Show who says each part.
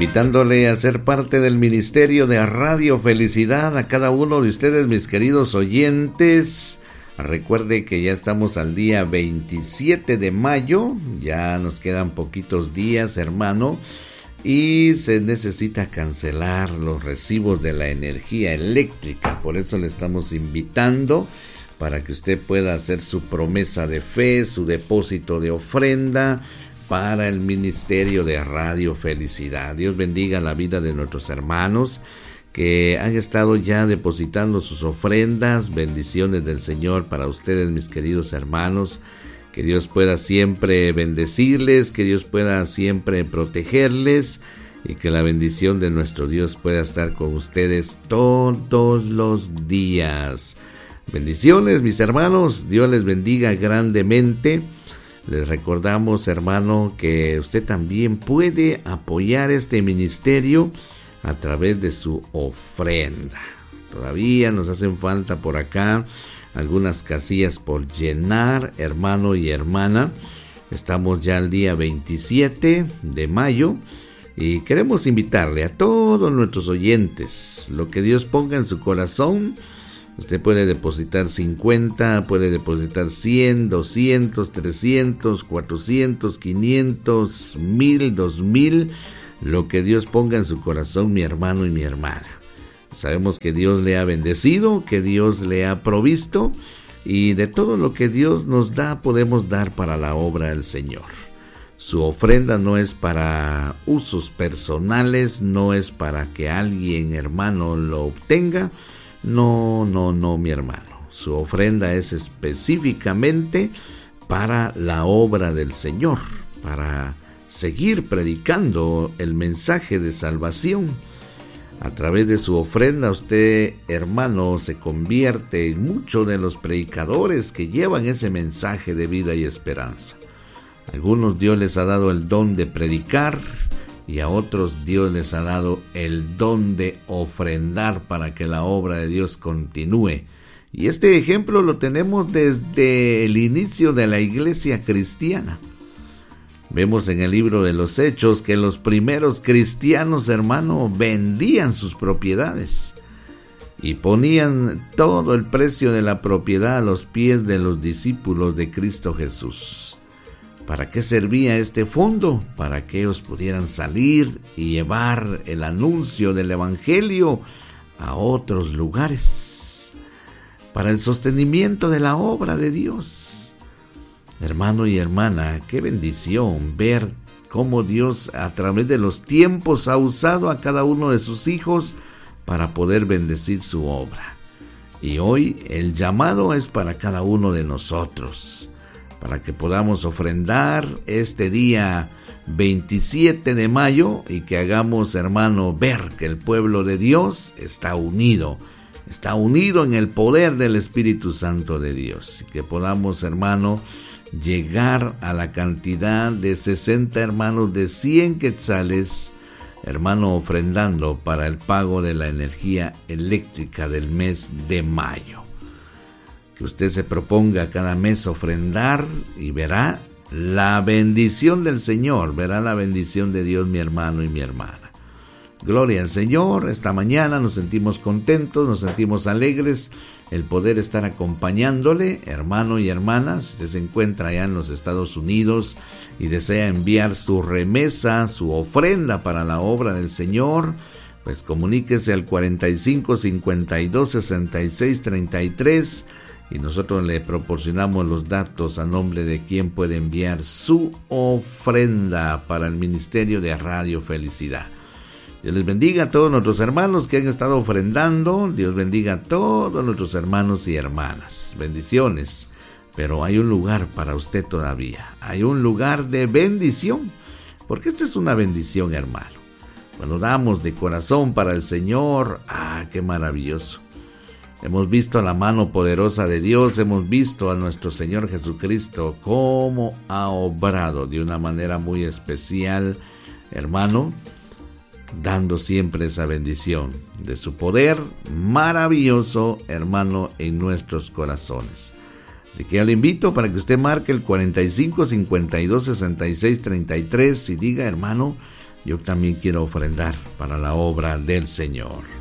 Speaker 1: invitándole a ser parte del ministerio de Radio Felicidad a cada uno de ustedes, mis queridos oyentes. Recuerde que ya estamos al día 27 de mayo, ya nos quedan poquitos días, hermano, y se necesita cancelar los recibos de la energía eléctrica. Por eso le estamos invitando para que usted pueda hacer su promesa de fe, su depósito de ofrenda para el ministerio de Radio Felicidad. Dios bendiga la vida de nuestros hermanos que han estado ya depositando sus ofrendas. Bendiciones del Señor para ustedes, mis queridos hermanos. Que Dios pueda siempre bendecirles, que Dios pueda siempre protegerles y que la bendición de nuestro Dios pueda estar con ustedes todos los días. Bendiciones, mis hermanos. Dios les bendiga grandemente. Les recordamos, hermano, que usted también puede apoyar este ministerio a través de su ofrenda. Todavía nos hacen falta por acá algunas casillas por llenar, hermano y hermana. Estamos ya al día 27 de mayo y queremos invitarle a todos nuestros oyentes, lo que Dios ponga en su corazón. Usted puede depositar 50, puede depositar 100, 200, 300, 400, 500, 1000, 2000, lo que Dios ponga en su corazón, mi hermano y mi hermana. Sabemos que Dios le ha bendecido, que Dios le ha provisto, y de todo lo que Dios nos da podemos dar para la obra del Señor. Su ofrenda no es para usos personales, no es para que alguien, hermano, lo obtenga. No, mi hermano. Su ofrenda es específicamente para la obra del Señor, para seguir predicando el mensaje de salvación. A través de su ofrenda usted, hermano, se convierte en muchos de los predicadores que llevan ese mensaje de vida y esperanza. A algunos Dios les ha dado el don de predicar y a otros Dios les ha dado el don de ofrendar para que la obra de Dios continúe. Y este ejemplo lo tenemos desde el inicio de la iglesia cristiana. Vemos en el libro de los Hechos que los primeros cristianos, hermano, vendían sus propiedades y ponían todo el precio de la propiedad a los pies de los discípulos de Cristo Jesús. ¿Para qué servía este fondo? Para que ellos pudieran salir y llevar el anuncio del Evangelio a otros lugares, para el sostenimiento de la obra de Dios. Hermano y hermana, qué bendición ver cómo Dios a través de los tiempos ha usado a cada uno de sus hijos para poder bendecir su obra. Y hoy el llamado es para cada uno de nosotros, para que podamos ofrendar este día 27 de mayo y que hagamos, hermano, ver que el pueblo de Dios está unido en el poder del Espíritu Santo de Dios. Y que podamos, hermano, llegar a la cantidad de 60 hermanos de 100 quetzales, hermano, ofrendando para el pago de la energía eléctrica del mes de mayo. Que usted se proponga cada mes ofrendar y verá la bendición del Señor, verá la bendición de Dios, mi hermano y mi hermana. Gloria al Señor. Esta mañana nos sentimos contentos, nos sentimos alegres el poder estar acompañándole, hermano y hermana. Si usted se encuentra allá en los Estados Unidos y desea enviar su remesa, su ofrenda para la obra del Señor, pues comuníquese al 45 52 66 33 y nosotros le proporcionamos los datos a nombre de quien puede enviar su ofrenda para el ministerio de Radio Felicidad. Dios les bendiga a todos nuestros hermanos que han estado ofrendando. Dios bendiga a todos nuestros hermanos y hermanas. Bendiciones. Pero hay un lugar para usted todavía. Hay un lugar de bendición. Porque esta es una bendición, hermano. Cuando damos de corazón para el Señor, qué maravilloso. Hemos visto la mano poderosa de Dios, hemos visto a nuestro Señor Jesucristo cómo ha obrado de una manera muy especial, hermano, dando siempre esa bendición de su poder maravilloso, hermano, en nuestros corazones. Así que yo le invito para que usted marque el 45 52 66 33 y diga, hermano, yo también quiero ofrendar para la obra del Señor.